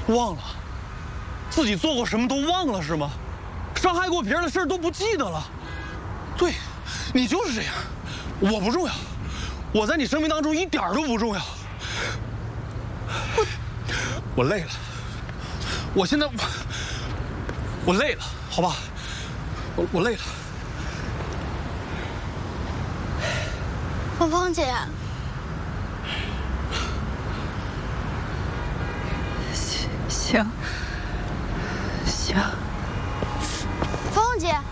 忘了，自己做过什么都忘了是吗？伤害过别人的事都不记得了。对，你就是这样。我不重要，我在你生命当中一点都不重要。我累了，我现在我累了，好吧？我累了。 芳芳姐， 行， 芳芳姐，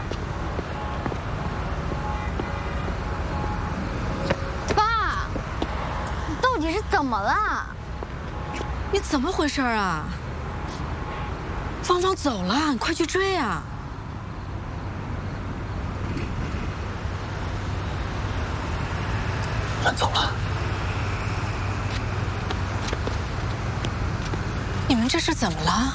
爸，你到底是怎么了？ 你怎么回事啊？芳芳走了，你快去追啊！ 人走了。 你们这是怎么了？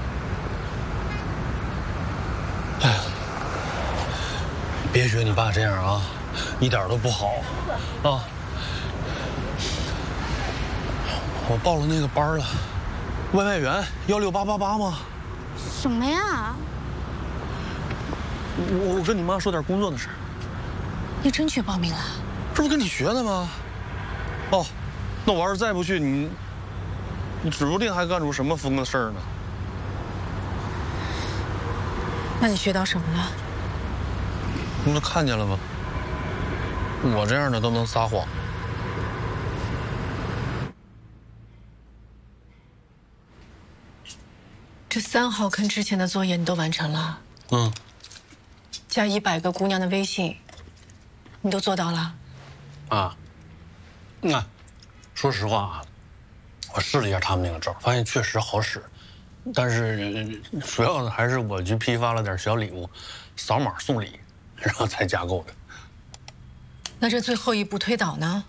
哎呀，别学你爸这样啊，一点都不好啊！我报了那个班了，外卖员16888吗？ 什么呀？ 我跟你妈说点工作的事儿。 你真去报名了？ 这不跟你学的吗？哦，那我要是再不去，你指不定还干出什么疯的事儿呢。 那你学到什么了？ 你们看见了吗？我这样的都能撒谎。 这3号坑之前的作业你都完成了？ 嗯。 加100个姑娘的微信，你都做到了？ 啊。说实话啊，我试了一下他们那个招，发现确实好使，但是主要的还是我去批发了点小礼物，扫码送礼，然后才加购的。 那这最后一步推导呢？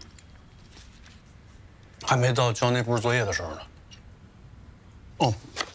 还没到交那步作业的时候呢。哦。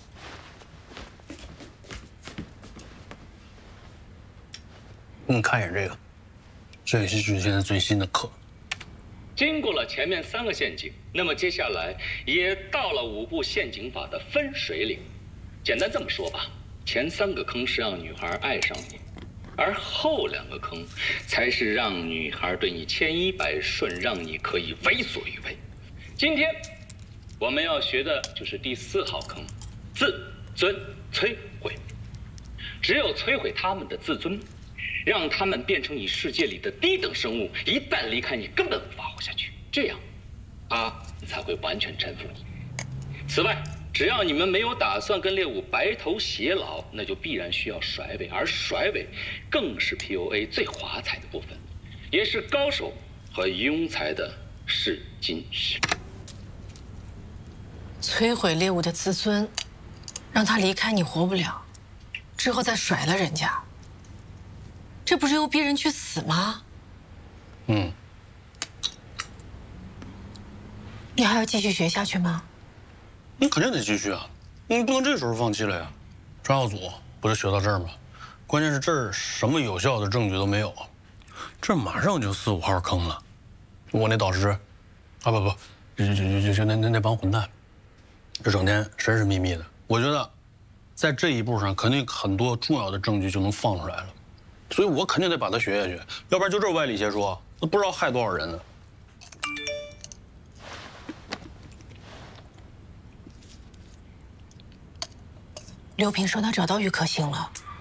你看一眼这个，这也是现在最新的课。 经过了前面3个陷阱，那么接下来也到了5步陷阱法的分水岭。简单这么说吧，前3个坑是让女孩爱上你，而后2个坑才是让女孩对你千依百顺，让你可以为所欲为。今天我们要学的就是第4号坑，自尊摧毁。只有摧毁他们的自尊，让他们变成你世界里的低等生物，一旦离开你，根本无法活下去。这样，他才会完全臣服你。此外，只要你们没有打算跟猎物白头偕老，那就必然需要甩尾，而甩尾更是 PUA 最华彩的部分，也是高手和庸才的试金石。 摧毁猎物的自尊，让他离开你活不了，之后再甩了人家。这不是又逼人去死吗？ 嗯。 你还要继续学下去吗？ 你肯定得继续啊，你不能这时候放弃了呀。抓药组不就学到这儿吗？关键是这儿什么有效的证据都没有，这马上就4、5号坑了。我那导师，啊不，就那帮混蛋，这整天神神秘秘的。我觉得，在这一步上肯定很多重要的证据就能放出来了。所以我肯定得把它学下去，要不然就这歪理邪说，那不知道害多少人呢。 刘平说他找到于可欣了，